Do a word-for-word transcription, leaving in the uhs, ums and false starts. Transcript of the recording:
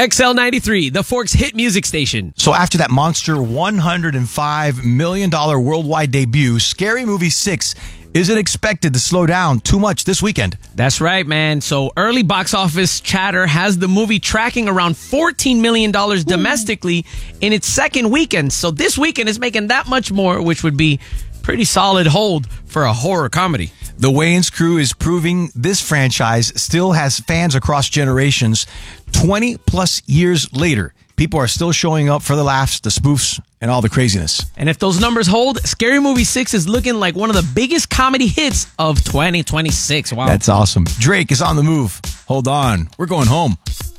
X L ninety-three, the Forks hit music station. So after that monster one hundred five million dollars worldwide debut, Scary Movie six isn't expected to slow down too much this weekend. That's right, man. So early box office chatter has the movie tracking around fourteen million dollars domestically in its second weekend. So this weekend is making that much more, which would be pretty solid hold for a horror comedy. The Wayans crew is proving this franchise still has fans across generations. twenty plus years later, people are still showing up for the laughs, the spoofs, and all the craziness. And if those numbers hold, Scary Movie six is looking like one of the biggest comedy hits of twenty twenty-six. Wow. That's awesome. Drake is on the move. Hold on. We're going home.